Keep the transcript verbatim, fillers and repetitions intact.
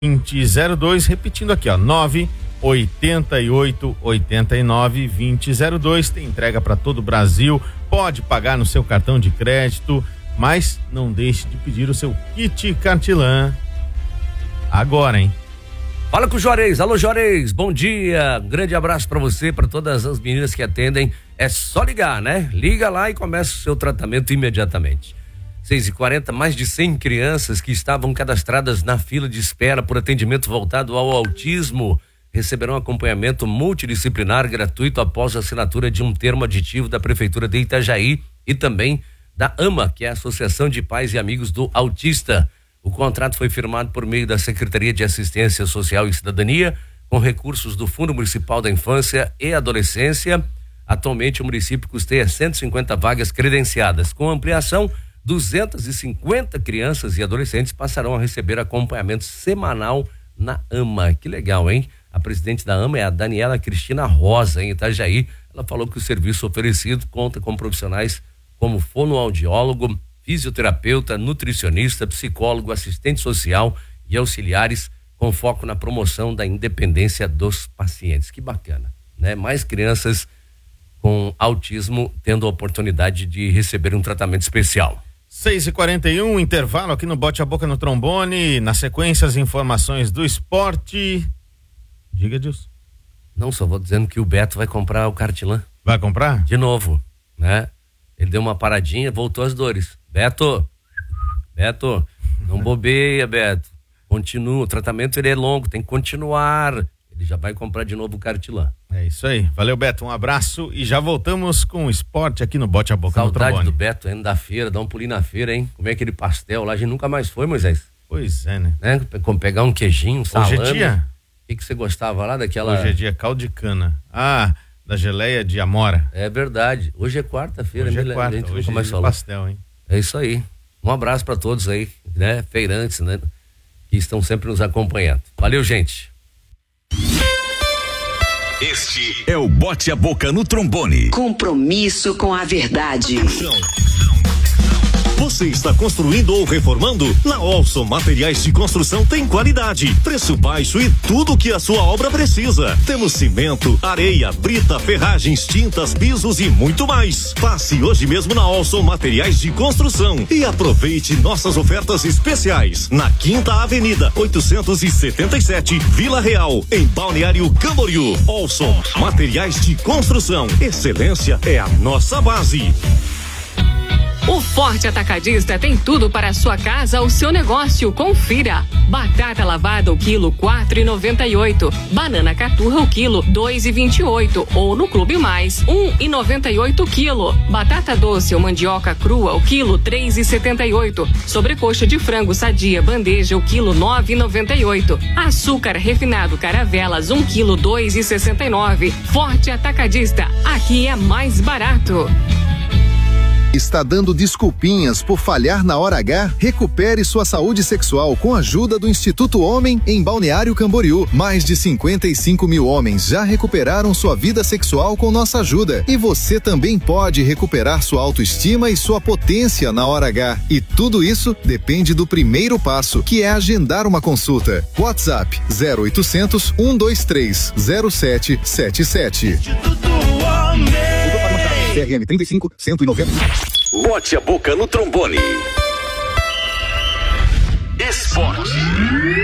vinte zero dois, repetindo aqui, ó, nove oitenta e oito, oitenta e nove, vinte zero dois, tem entrega para todo o Brasil, pode pagar no seu cartão de crédito, mas não deixe de pedir o seu kit Cartilã agora, hein? Fala com o Juarez, alô Juarez, bom dia, grande abraço para você, para todas as meninas que atendem, é só ligar, né? Liga lá e começa o seu tratamento imediatamente. seis e quarenta, mais de cem crianças que estavam cadastradas na fila de espera por atendimento voltado ao autismo receberão acompanhamento multidisciplinar gratuito após a assinatura de um termo aditivo da Prefeitura de Itajaí e também da AMA, que é a Associação de Pais e Amigos do Autista. O contrato foi firmado por meio da Secretaria de Assistência Social e Cidadania, com recursos do Fundo Municipal da Infância e Adolescência. Atualmente o município custeia cento e cinquenta vagas credenciadas. Com ampliação, duzentas e cinquenta crianças e adolescentes passarão a receber acompanhamento semanal na AMA. Que legal, hein? A presidente da AMA é a Daniela Cristina Rosa, em Itajaí. Ela falou que o serviço oferecido conta com profissionais como fonoaudiólogo, fisioterapeuta, nutricionista, psicólogo, assistente social e auxiliares, com foco na promoção da independência dos pacientes. Que bacana, né? Mais crianças com autismo tendo a oportunidade de receber um tratamento especial. seis e quarenta e um, intervalo aqui no Bote a Boca no Trombone. Na sequência, as informações do esporte. Diga, Dilson. Não, só vou dizendo que o Beto vai comprar o Cartilã. Vai comprar? De novo, né? Ele deu uma paradinha, voltou às dores. Beto, Beto, não bobeia, Beto. Continua, o tratamento ele é longo, tem que continuar. Ele já vai comprar de novo o Cartilã. É isso aí. Valeu, Beto. Um abraço e já voltamos com o esporte aqui no Bote a Boca no Trombone. Saudade do Beto, indo da feira, dá um pulinho na feira, hein? Comer aquele pastel lá, a gente nunca mais foi, Moisés. Pois é, né? né? Pegar um queijinho, um salame. Hoje é dia? O que que você gostava lá daquela... Hoje é dia caldo de cana. Ah, da geleia de amora. É verdade. Hoje é quarta-feira. Hoje é né? quarta, a gente hoje nunca mais é falou. pastel, hein? É isso aí. Um abraço para todos aí, né? Feirantes, né? Que estão sempre nos acompanhando. Valeu, gente. Este é o Bote a Boca no Trombone. Compromisso com a verdade. Você está construindo ou reformando? Na Olson Materiais de Construção tem qualidade, preço baixo e tudo o que a sua obra precisa. Temos cimento, areia, brita, ferragens, tintas, pisos e muito mais. Passe hoje mesmo na Olson Materiais de Construção e aproveite nossas ofertas especiais. Na Quinta Avenida, oitocentos e setenta e sete, Vila Real, em Balneário Camboriú. Olson Materiais de Construção. Excelência é a nossa base. O Forte Atacadista tem tudo para a sua casa ou seu negócio. Confira. Batata lavada o quilo quatro e noventa e oito. Banana caturra o quilo dois e vinte e oito. Ou no Clube Mais um e noventa e oito quilo. Batata doce ou mandioca crua o quilo três e setenta e oito. Sobrecoxa de frango sadia bandeja o quilo nove e noventa e oito. Açúcar refinado Caravelas um quilo dois e sessenta e nove. Forte Atacadista. Aqui é mais barato. Está dando desculpinhas por falhar na hora H? Recupere sua saúde sexual com a ajuda do Instituto Homem em Balneário Camboriú. Mais de cinquenta e cinco mil homens já recuperaram sua vida sexual com nossa ajuda. E você também pode recuperar sua autoestima e sua potência na hora H. E tudo isso depende do primeiro passo, que é agendar uma consulta. WhatsApp zero oitocentos, um dois três, zero sete sete sete. Instituto Homem. C R M trinta e cinco, cento e noventa. Bote a Boca no Trombone. Esporte.